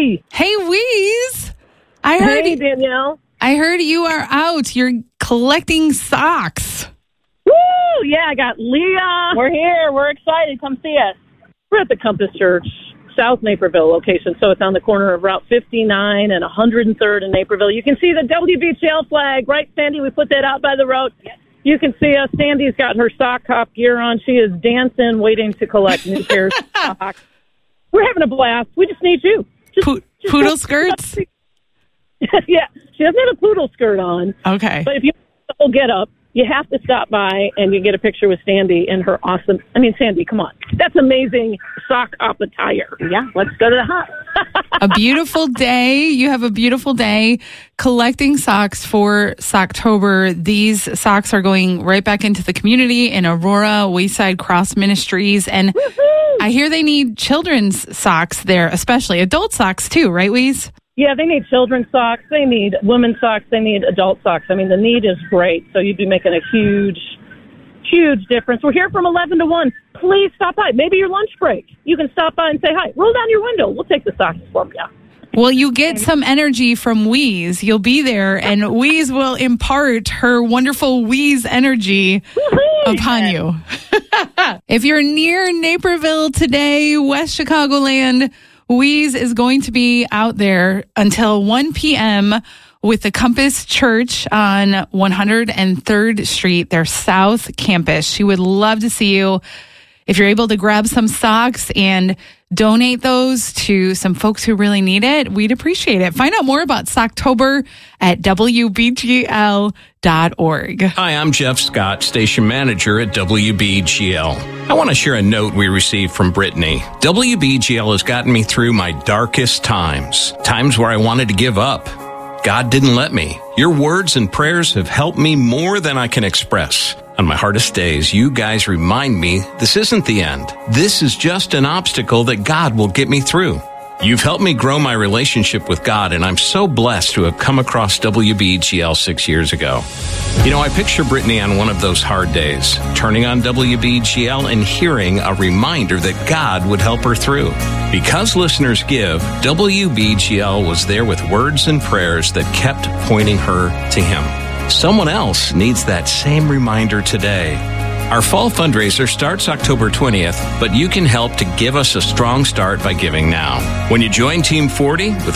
Sandy. Hey, Wheeze. Hey, Danielle. I heard you are out. You're collecting socks. Woo! Yeah, I got Leah. We're here. We're excited. Come see us. We're at the Compass Church, South Naperville location, so it's on the corner of Route 59 and 103rd in Naperville. You can see the WBGL flag, right, Sandy? We put that out by the road. Yep. You can see us. Sandy's got her sock hop gear on. She is dancing, waiting to collect new pairs of socks. We're having a blast. We just need you. Poodle skirts? Yeah, she doesn't have a poodle skirt on. Okay. But if you get up, you have to stop by and you get a picture with Sandy in her awesome, Sandy, come on. That's amazing sock hop attire. Yeah, let's go to the hop. A beautiful day. You have a beautiful day collecting socks for Socktober. These socks are going right back into the community in Aurora, Wayside Cross Ministries. And Woo-hoo! I hear they need children's socks there, especially adult socks too, right, Wheeze? Yeah, they need children's socks. They need women's socks. They need adult socks. The need is great. So you'd be making a huge difference. We're here from 11 to 1. Please stop by. Maybe your lunch break. You can stop by and say hi. Roll down your window. We'll take the socks from you. Well, you get some energy from Wheeze. You'll be there, and Wheeze will impart her wonderful Wheeze energy upon you. If you're near Naperville today, West Chicagoland, Wheeze is going to be out there until 1 p.m. with the Compass Church on 103rd Street, their South Campus. She would love to see you. If you're able to grab some socks and donate those to some folks who really need it, we'd appreciate it. Find out more about Socktober at WBGL.org. Hi, I'm Jeff Scott, station manager at WBGL. I want to share a note we received from Brittany. WBGL has gotten me through my darkest times where I wanted to give up. God didn't let me. Your words and prayers have helped me more than I can express. On my hardest days, you guys remind me this isn't the end. This is just an obstacle that God will get me through. You've helped me grow my relationship with God, and I'm so blessed to have come across WBGL 6 years ago. I picture Brittany on one of those hard days, turning on WBGL and hearing a reminder that God would help her through. Because listeners give, WBGL was there with words and prayers that kept pointing her to Him. Someone else needs that same reminder today. Our fall fundraiser starts October 20th, but you can help to give us a strong start by giving now. When you join Team 40 with